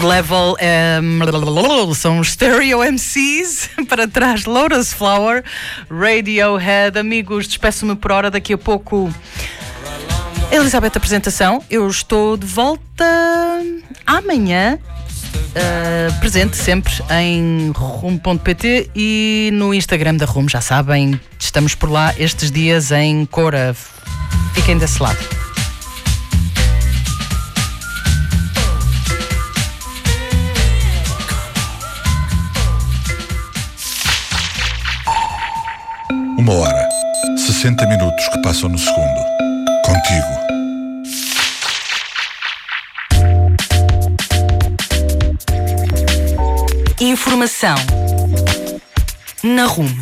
Level são os Stereo MCs, para trás Lotus Flower, Radiohead. Amigos, despeço-me por hora, daqui a pouco Elizabeth apresentação. Eu estou de volta amanhã, presente sempre em Rumo.pt e no Instagram da Rumo, já sabem, estamos por lá estes dias em Cora, fiquem desse lado. Uma hora, 60 minutos que passam no segundo. Contigo. Informação na Rumo.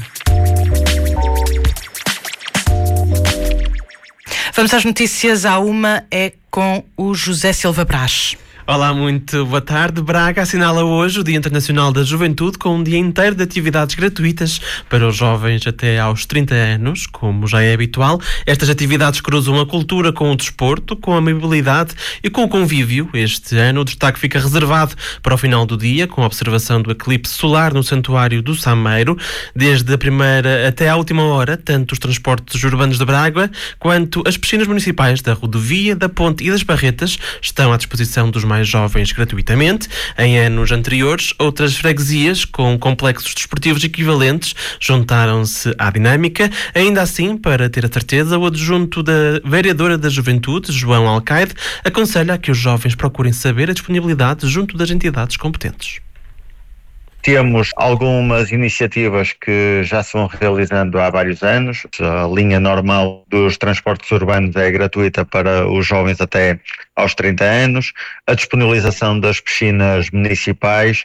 Vamos às notícias. À uma é com o José Silva Brás. Olá, muito boa tarde. Braga assinala hoje o Dia Internacional da Juventude com um dia inteiro de atividades gratuitas para os jovens até aos 30 anos, como já é habitual. Estas atividades cruzam a cultura com o desporto, com a mobilidade e com o convívio. Este ano o destaque fica reservado para o final do dia, com a observação do eclipse solar no Santuário do Sameiro. Desde a primeira até à última hora, tanto os transportes urbanos de Braga quanto as piscinas municipais da Rodovia, da Ponte e das Barretas estão à disposição dos mais jovens gratuitamente. Em anos anteriores, outras freguesias com complexos desportivos equivalentes juntaram-se à dinâmica. Ainda assim, para ter a certeza, o adjunto da vereadora da Juventude, João Alcaide, aconselha a que os jovens procurem saber a disponibilidade junto das entidades competentes. Temos algumas iniciativas que já se vão realizando há vários anos. A linha normal dos transportes urbanos é gratuita para os jovens até aos 30 anos. A disponibilização das piscinas municipais,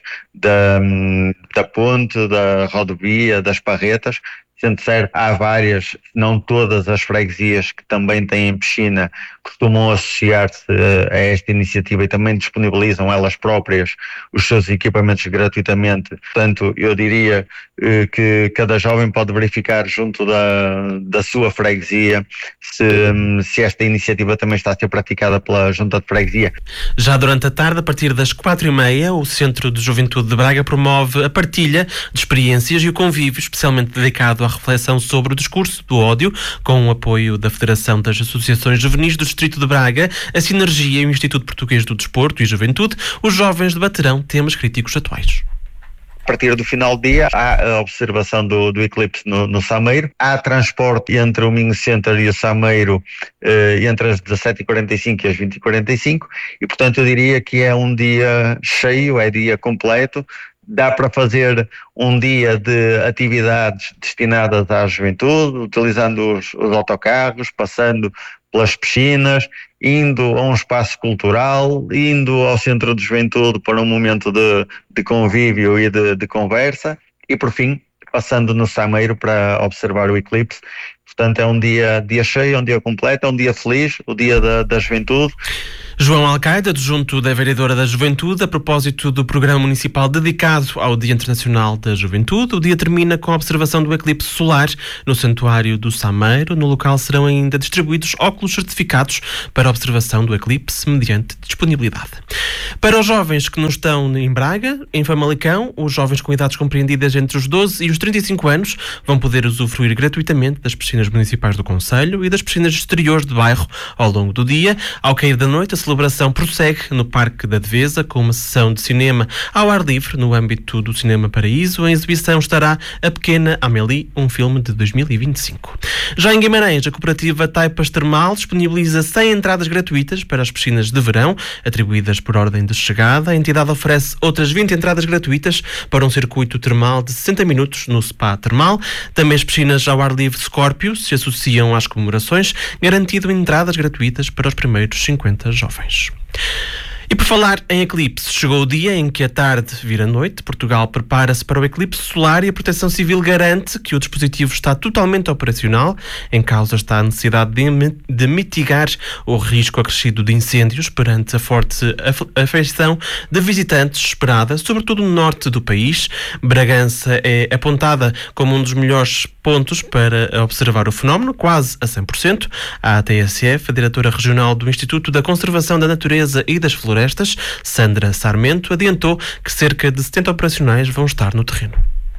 da Ponte, da Rodovia, das Barretas. Sendo certo, há várias, não todas as freguesias que também têm piscina, costumam associar-se a esta iniciativa e também disponibilizam elas próprias os seus equipamentos gratuitamente. Portanto, eu diria que cada jovem pode verificar junto da sua freguesia se esta iniciativa também está a ser praticada pela Junta de Freguesia. Já durante a tarde, a partir das 4h30, o Centro de Juventude de Braga promove a partilha de experiências e o convívio especialmente dedicado à reflexão sobre o discurso do ódio, com o apoio da Federação das Associações Juvenis do Distrito de Braga, a Sinergia e o Instituto Português do Desporto e Juventude. Os jovens debaterão temas críticos atuais. A partir do final do dia há a observação do eclipse no Sameiro. Há transporte entre o Minho Center e o Sameiro entre as 17h45 e as 20h45 e, portanto, eu diria que é um dia cheio, é dia completo. Dá para fazer um dia de atividades destinadas à juventude, utilizando os autocarros, passando pelas piscinas, indo a um espaço cultural, indo ao Centro de Juventude para um momento de convívio e de conversa e, por fim, passando no Sameiro para observar o eclipse. Portanto, é um dia cheio, é um dia completo, é um dia feliz, o dia da juventude. João Alcaide, adjunto da vereadora da Juventude, a propósito do programa municipal dedicado ao Dia Internacional da Juventude. O dia termina com a observação do eclipse solar no Santuário do Sameiro. No local serão ainda distribuídos óculos certificados para observação do eclipse mediante disponibilidade. Para os jovens que não estão em Braga, em Famalicão, os jovens com idades compreendidas entre os 12 e os 35 anos vão poder usufruir gratuitamente das piscinas municipais do concelho e das piscinas exteriores de bairro ao longo do dia. Ao cair da noite, a celebração prossegue no Parque da Devesa com uma sessão de cinema ao ar livre no âmbito do Cinema Paraíso. Em exibição estará A Pequena Amélie, um filme de 2025. Já em Guimarães, a cooperativa Taipas Termal disponibiliza 100 entradas gratuitas para as piscinas de verão, atribuídas por ordem de chegada. A entidade oferece outras 20 entradas gratuitas para um circuito termal de 60 minutos no Spa Termal. Também as piscinas ao ar livre Scorpio se associam às comemorações, garantindo entradas gratuitas para os primeiros 50 jovens. E por falar em eclipse, chegou o dia em que a tarde vira noite. Portugal prepara-se para o eclipse solar e a Proteção Civil garante que o dispositivo está totalmente operacional. Em causa está a necessidade de mitigar o risco acrescido de incêndios perante a forte afeição de visitantes esperada, sobretudo no norte do país. Bragança é apontada como um dos melhores pontos para observar o fenómeno, quase a 100%. A TSF, a diretora regional do Instituto da Conservação da Natureza e das Florestas, Sandra Sarmento, adiantou que cerca de 70 operacionais vão estar no terreno.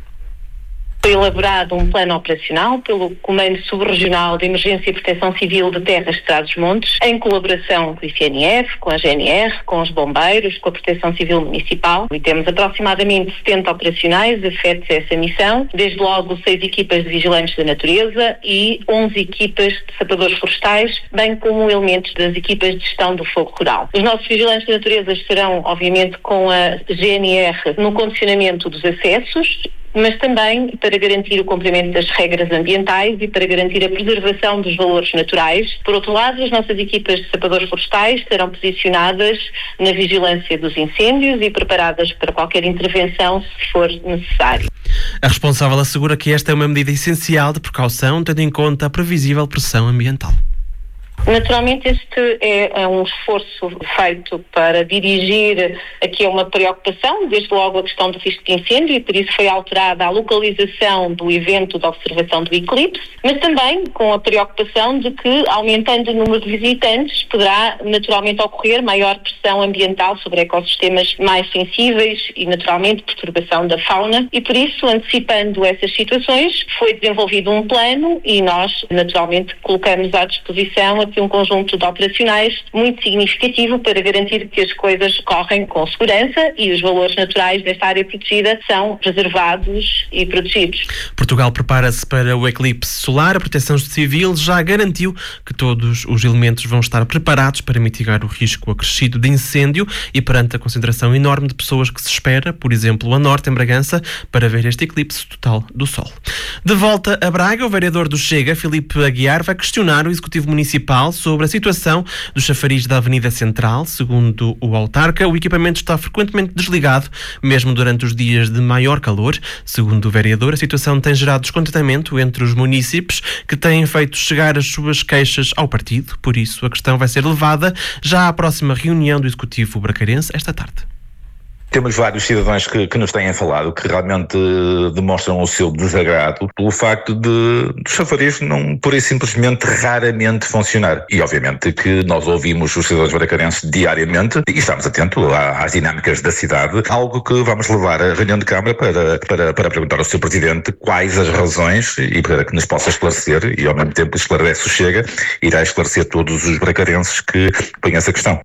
Foi elaborado um plano operacional pelo Comando Subregional de Emergência e Proteção Civil de Terras de Trás-os-Montes, em colaboração com o ICNF, com a GNR, com os bombeiros, com a Proteção Civil Municipal. E temos aproximadamente 70 operacionais afetos a essa missão, desde logo 6 equipas de vigilantes da natureza e 11 equipas de sapadores florestais, bem como elementos das equipas de gestão do fogo rural. Os nossos vigilantes da natureza estarão, obviamente, com a GNR no condicionamento dos acessos, mas também para garantir o cumprimento das regras ambientais e para garantir a preservação dos valores naturais. Por outro lado, as nossas equipas de sapadores florestais estarão posicionadas na vigilância dos incêndios e preparadas para qualquer intervenção se for necessário. A responsável assegura que esta é uma medida essencial de precaução, tendo em conta a previsível pressão ambiental. Naturalmente este é um esforço feito para dirigir aqui a uma preocupação, desde logo a questão do risco de incêndio, e por isso foi alterada a localização do evento de observação do eclipse, mas também com a preocupação de que, aumentando o número de visitantes, poderá naturalmente ocorrer maior pressão ambiental sobre ecossistemas mais sensíveis e naturalmente perturbação da fauna, e por isso, antecipando essas situações, foi desenvolvido um plano e nós naturalmente colocamos à disposição aqui um conjunto de operacionais muito significativo para garantir que as coisas correm com segurança e os valores naturais desta área protegida são preservados e protegidos. Portugal prepara-se para o eclipse solar. A Proteção Civil já garantiu que todos os elementos vão estar preparados para mitigar o risco acrescido de incêndio e perante a concentração enorme de pessoas que se espera, por exemplo, a norte, em Bragança, para ver este eclipse total do Sol. De volta a Braga, o vereador do Chega, Filipe Aguiar, vai questionar o Executivo Municipal sobre a situação do chafariz da Avenida Central. Segundo o autarca, o equipamento está frequentemente desligado, mesmo durante os dias de maior calor. Segundo o vereador, a situação tem gerado descontentamento entre os munícipes, que têm feito chegar as suas queixas ao partido. Por isso, a questão vai ser levada já à próxima reunião do Executivo bracarense esta tarde. Temos vários cidadãos que nos têm falado, que realmente demonstram o seu desagrado pelo facto de os chafariz não, pura e simplesmente, raramente funcionar. E obviamente que nós ouvimos os cidadãos bracarenses diariamente e estamos atentos às dinâmicas da cidade, algo que vamos levar à reunião de Câmara para perguntar ao Sr. Presidente quais as razões e para que nos possa esclarecer, e ao mesmo tempo esclarece o Chega, irá esclarecer todos os bracarenses que põem essa questão.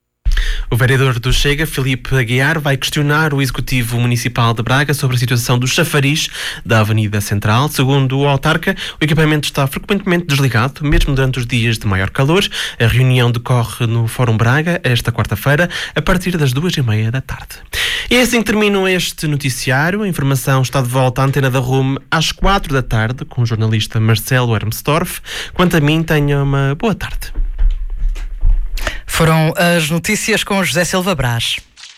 O vereador do Chega, Filipe Aguiar, vai questionar o Executivo Municipal de Braga sobre a situação do chafariz da Avenida Central. Segundo o autarca, o equipamento está frequentemente desligado, mesmo durante os dias de maior calor. A reunião decorre no Fórum Braga, esta quarta-feira, a partir das 2h30 da tarde. E é assim que termina este noticiário. A informação está de volta à Antena da RUM às 4 da tarde, com o jornalista Marcelo Hermsdorf. Quanto a mim, tenha uma boa tarde. Foram as notícias com José Silva Brás.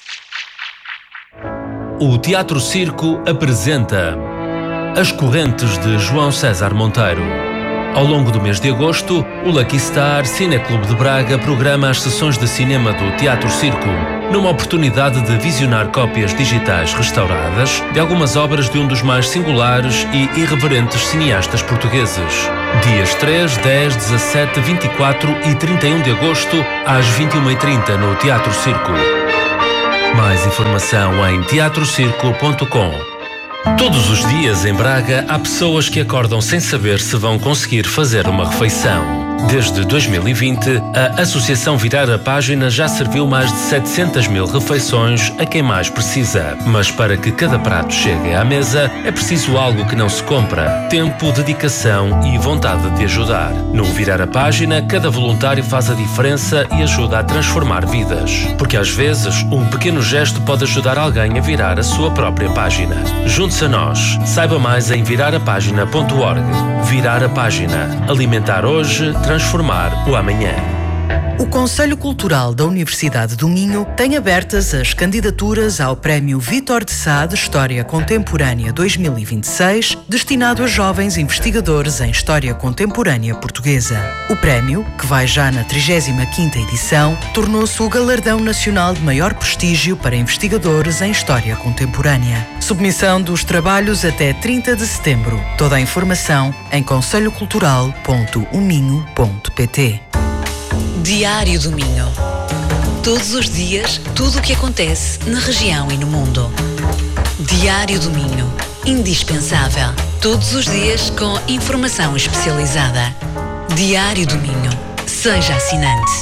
O Teatro Circo apresenta As Correntes de João César Monteiro. Ao longo do mês de agosto, o Lucky Star Cineclube de Braga programa as sessões de cinema do Teatro Circo, numa oportunidade de visionar cópias digitais restauradas de algumas obras de um dos mais singulares e irreverentes cineastas portugueses. Dias 3, 10, 17, 24 e 31 de agosto, às 21h30 no Teatro Circo. Mais informação em teatrocirco.com. Todos os dias em Braga há pessoas que acordam sem saber se vão conseguir fazer uma refeição. Desde 2020, a Associação Virar a Página já serviu mais de 700 mil refeições a quem mais precisa. Mas para que cada prato chegue à mesa, é preciso algo que não se compra: tempo, dedicação e vontade de ajudar. No Virar a Página, cada voluntário faz a diferença e ajuda a transformar vidas. Porque às vezes, um pequeno gesto pode ajudar alguém a virar a sua própria página. Junte-se a nós. Saiba mais em virarapagina.org. Virar a Página. Alimentar hoje, transformar o amanhã. O Conselho Cultural da Universidade do Minho tem abertas as candidaturas ao Prémio Vítor de Sá de História Contemporânea 2026, destinado a jovens investigadores em História Contemporânea Portuguesa. O prémio, que vai já na 35ª edição, tornou-se o galardão nacional de maior prestígio para investigadores em História Contemporânea. Submissão dos trabalhos até 30 de setembro. Toda a informação em conselhocultural.uminho.pt. Diário do Minho. Todos os dias, tudo o que acontece na região e no mundo. Diário do Minho. Indispensável. Todos os dias com informação especializada. Diário do Minho. Seja assinante.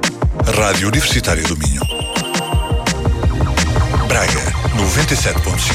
Rádio Universitária do Minho. Braga, 97.5.